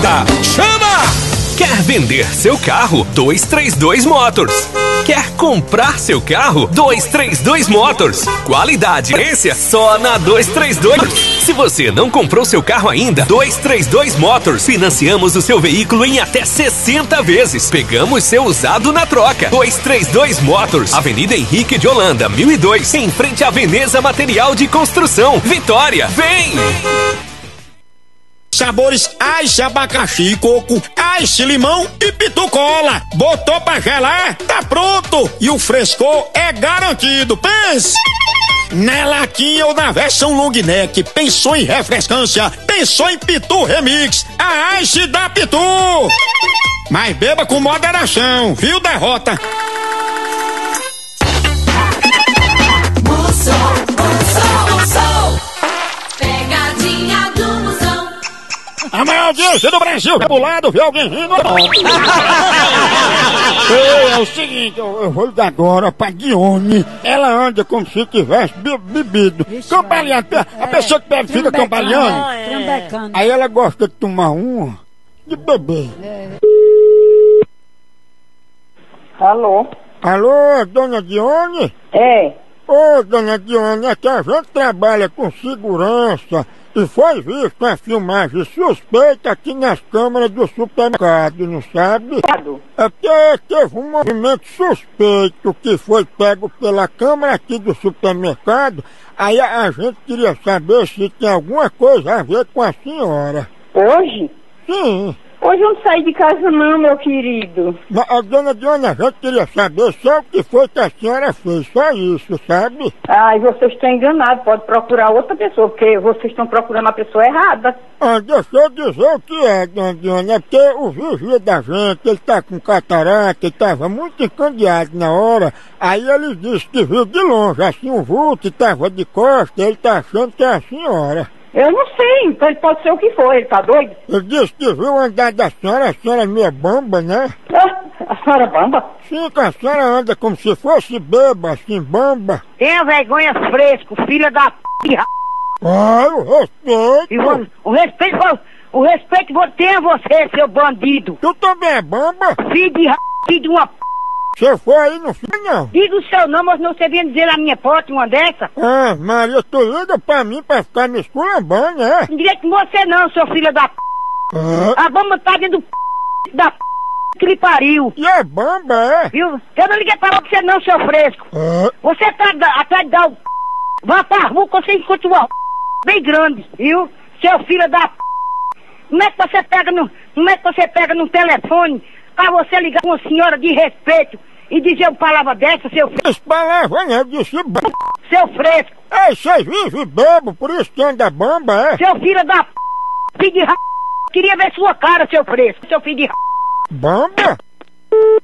Chama! Quer vender seu carro? 232 Motors. Quer comprar seu carro? 232 Motors. Qualidade e experiência só na 232. Se você não comprou seu carro ainda, 232 Motors. Financiamos o seu veículo em até 60 vezes. Pegamos seu usado na troca. 232 Motors. Avenida Henrique de Holanda, 1002. Em frente à Veneza Material de Construção. Vitória. Vem! Sabores Ice Abacaxi e Coco, Ice Limão e Pitu Cola. Botou pra gelar, tá pronto. E o frescor é garantido. Pense! Na latinha ou na versão long neck, pensou em refrescância, pensou em Pitu Remix, a Ice da Pitu. Mas beba com moderação, viu, derrota? A maior audiência do Brasil, tabulado, viu alguém rindo? É o seguinte, eu vou ligar agora pra Dione. Ela anda como se tivesse bebido. Cambaleando, a pessoa que bebe fica cambaleando. Aí ela gosta de tomar uma, de beber. Alô? Alô, dona Dione? É. Ô, dona Dione, é que a gente trabalha com segurança e foi visto uma filmagem suspeita aqui nas câmeras do supermercado, não sabe? É porque teve um movimento suspeito que foi pego pela câmera aqui do supermercado, aí a gente queria saber se tem alguma coisa a ver com a senhora. Hoje? Sim. Hoje eu não saí de casa não, meu querido. Mas, a dona Diana, a gente queria saber só o que foi que a senhora fez, só isso, sabe? Ai, vocês estão enganados, pode procurar outra pessoa, porque vocês estão procurando a pessoa errada. Ah, deixa eu dizer o que é, dona Diana, é porque o vigia da gente, ele tá com catarata, ele tava muito encandeado na hora, aí ele disse que viu de longe, assim, um vulto, e tava de costas, ele tá achando que é a senhora. Eu não sei, então ele pode ser o que for, ele tá doido? Ele disse que viu o andar da senhora, a senhora é meio bamba, né? Ah, a senhora bamba? Sim, que a senhora anda como se fosse beba, assim, bamba. Tenha vergonha fresco, filha da p***. Ai, o respeito. O respeito tenha você, seu bandido. Tu também é bamba? Filho de uma p***. Você foi aí, não foi não? Diga o seu nome, mas não você vinha dizer na minha porta uma dessa? Ah, Maria, tu liga pra mim pra ficar me esculambando, né? Não direito com você não, seu filho da p***. A bamba tá dentro do p*** da p*** que lhe pariu. E é bamba, é? Viu? Eu não liguei pra você não, seu fresco. Você tá atrás de dar o p***. Vá pra rua que você encontra uma p*** bem grande, viu? Seu filho da p***. Como é que você pega no telefone pra você ligar com uma senhora de respeito e dizer uma palavra dessa, seu filho? Essa palavra não, eu disse bamba. Seu fresco. Ei, vocês vivem bebo, por isso que anda bamba, é? Seu filho da p***, filho de r***. Queria ver sua cara, seu fresco, seu filho de r***. Bamba?